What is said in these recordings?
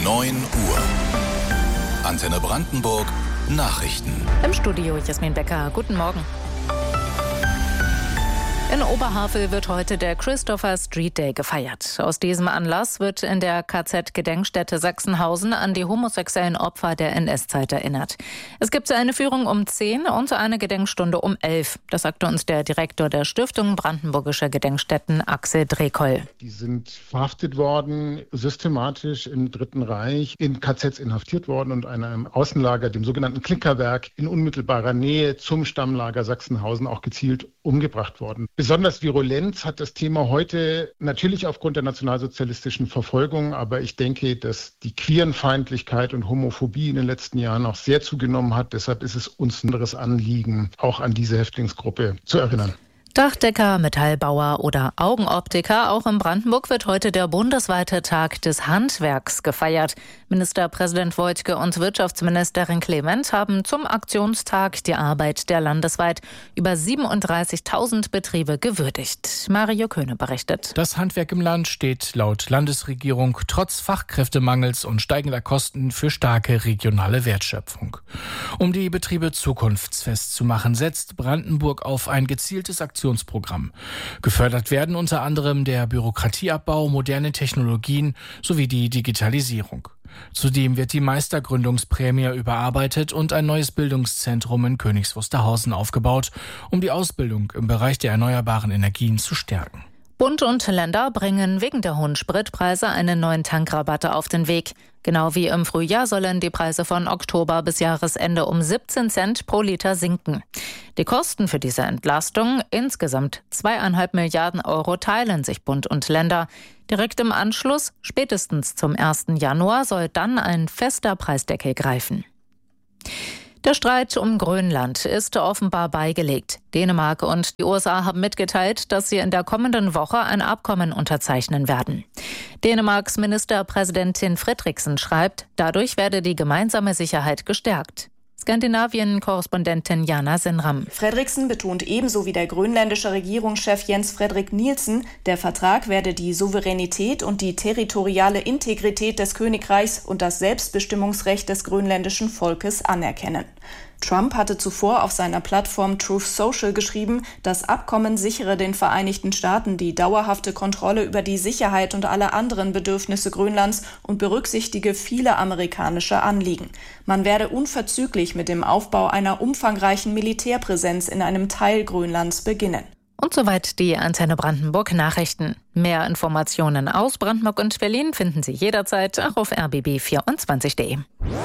9 Uhr. Antenne Brandenburg Nachrichten. Im Studio Jasmin Becker. Guten Morgen. In Oberhavel wird heute der Christopher Street Day gefeiert. Aus diesem Anlass wird in der KZ-Gedenkstätte Sachsenhausen an die homosexuellen Opfer der NS-Zeit erinnert. Es gibt eine Führung um 10 und eine Gedenkstunde um 11. Das sagte uns der Direktor der Stiftung Brandenburgische Gedenkstätten, Axel Drekoll. Die sind verhaftet worden, systematisch im Dritten Reich, in KZs inhaftiert worden und einem Außenlager, dem sogenannten Klinkerwerk, in unmittelbarer Nähe zum Stammlager Sachsenhausen auch gezielt umgebracht worden. Besonders Virulenz hat das Thema heute natürlich aufgrund der nationalsozialistischen Verfolgung, aber ich denke, dass die Queerenfeindlichkeit und Homophobie in den letzten Jahren auch sehr zugenommen hat. Deshalb ist es uns ein anderes Anliegen, auch an diese Häftlingsgruppe zu erinnern. Dachdecker, Metallbauer oder Augenoptiker. Auch in Brandenburg wird heute der bundesweite Tag des Handwerks gefeiert. Ministerpräsident Woidke und Wirtschaftsministerin Clement haben zum Aktionstag die Arbeit der landesweit über 37.000 Betriebe gewürdigt. Mario Köhne berichtet. Das Handwerk im Land steht laut Landesregierung trotz Fachkräftemangels und steigender Kosten für starke regionale Wertschöpfung. Um die Betriebe zukunftsfest zu machen, setzt Brandenburg auf ein gezieltes Aktionsprogramm. Gefördert werden unter anderem der Bürokratieabbau, moderne Technologien sowie die Digitalisierung. Zudem wird die Meistergründungsprämie überarbeitet und ein neues Bildungszentrum in Königs Wusterhausen aufgebaut, um die Ausbildung im Bereich der erneuerbaren Energien zu stärken. Bund und Länder bringen wegen der hohen Spritpreise einen neuen Tankrabatte auf den Weg. Genau wie im Frühjahr sollen die Preise von Oktober bis Jahresende um 17 Cent pro Liter sinken. Die Kosten für diese Entlastung, insgesamt 2,5 Milliarden Euro, teilen sich Bund und Länder. Direkt im Anschluss, spätestens zum 1. Januar, soll dann ein fester Preisdeckel greifen. Der Streit um Grönland ist offenbar beigelegt. Dänemark und die USA haben mitgeteilt, dass sie in der kommenden Woche ein Abkommen unterzeichnen werden. Dänemarks Ministerpräsidentin Fredriksen schreibt, dadurch werde die gemeinsame Sicherheit gestärkt. Skandinavien-Korrespondentin Jana Senram. Fredriksen betont ebenso wie der grönländische Regierungschef Jens Frederik Nielsen, der Vertrag werde die Souveränität und die territoriale Integrität des Königreichs und das Selbstbestimmungsrecht des grönländischen Volkes anerkennen. Trump hatte zuvor auf seiner Plattform Truth Social geschrieben, das Abkommen sichere den Vereinigten Staaten die dauerhafte Kontrolle über die Sicherheit und alle anderen Bedürfnisse Grönlands und berücksichtige viele amerikanische Anliegen. Man werde unverzüglich mit dem Aufbau einer umfangreichen Militärpräsenz in einem Teil Grönlands beginnen. Und soweit die Antenne Brandenburg Nachrichten. Mehr Informationen aus Brandenburg und Berlin finden Sie jederzeit auch auf rbb24.de.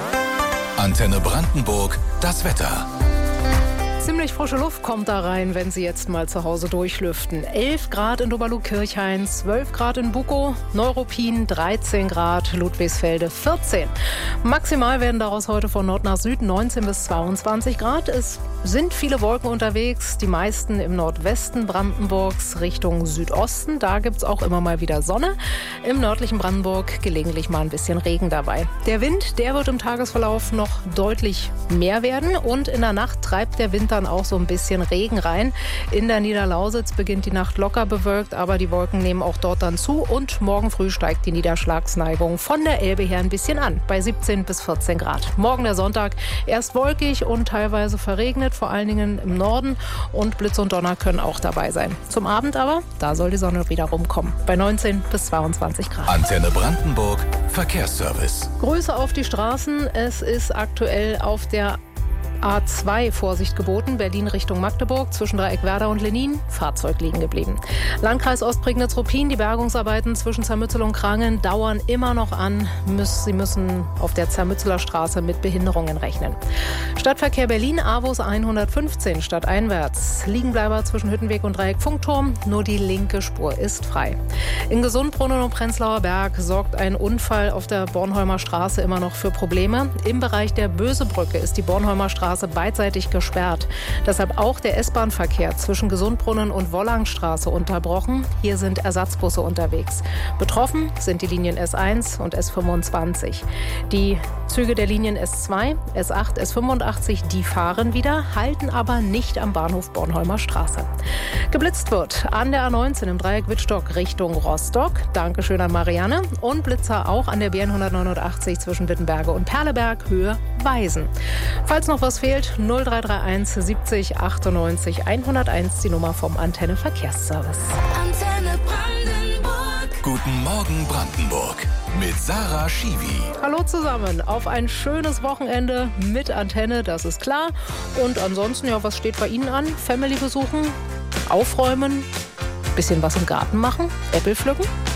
Antenne Brandenburg, das Wetter. Ziemlich frische Luft kommt da rein, wenn Sie jetzt mal zu Hause durchlüften. 11 Grad in Doberlug-Kirchhain, 12 Grad in Bukow, Neuruppin 13 Grad, Ludwigsfelde 14. Maximal werden daraus heute von Nord nach Süd 19 bis 22 Grad. Es sind viele Wolken unterwegs, die meisten im Nordwesten Brandenburgs Richtung Südosten. Da gibt es auch immer mal wieder Sonne. Im nördlichen Brandenburg gelegentlich mal ein bisschen Regen dabei. Der Wind, der wird im Tagesverlauf noch deutlich mehr werden und in der Nacht treibt der Wind dann auch so ein bisschen Regen rein. In der Niederlausitz beginnt die Nacht locker bewölkt, aber die Wolken nehmen auch dort dann zu und morgen früh steigt die Niederschlagsneigung von der Elbe her ein bisschen an, bei 17 bis 14 Grad. Morgen der Sonntag erst wolkig und teilweise verregnet, vor allen Dingen im Norden und Blitz und Donner können auch dabei sein. Zum Abend aber, da soll die Sonne wieder rumkommen, bei 19 bis 22 Grad. Antenne Brandenburg, Verkehrsservice. Grüße auf die Straßen. Es ist aktuell auf der A2 Vorsicht geboten, Berlin Richtung Magdeburg, zwischen Dreieckwerder und Lenin, Fahrzeug liegen geblieben. Landkreis Ostprignitz-Ruppin, die Bergungsarbeiten zwischen Zermützel und Krangen dauern immer noch an. Sie müssen auf der Zermützeler Straße mit Behinderungen rechnen. Stadtverkehr Berlin, Avus 115, stadteinwärts. Liegenbleiber zwischen Hüttenweg und Dreieck Funkturm, nur die linke Spur ist frei. In Gesundbrunnen und Prenzlauer Berg sorgt ein Unfall auf der Bornholmer Straße immer noch für Probleme. Im Bereich der Bösebrücke ist die Bornholmer Straße Straße beidseitig gesperrt. Deshalb auch der S-Bahn-Verkehr zwischen Gesundbrunnen und Wollangstraße unterbrochen. Hier sind Ersatzbusse unterwegs. Betroffen sind die Linien S1 und S25. Die Züge der Linien S2, S8, S85, die fahren wieder, halten aber nicht am Bahnhof Bornholmer Straße. Geblitzt wird an der A19 im Dreieck Wittstock Richtung Rostock. Dankeschön an Marianne. Und Blitzer auch an der BN 189 zwischen Wittenberge und Perleberg, Höhe Weisen. Falls noch was fehlt, 0331 70 98 101, die Nummer vom Antenne Verkehrsservice. Antenne Brandenburg. Guten Morgen Brandenburg mit Sarah Schiwi. Hallo zusammen, auf ein schönes Wochenende mit Antenne, das ist klar. Und ansonsten, ja, was steht bei Ihnen an? Family besuchen, aufräumen, bisschen was im Garten machen, Äpfel pflücken?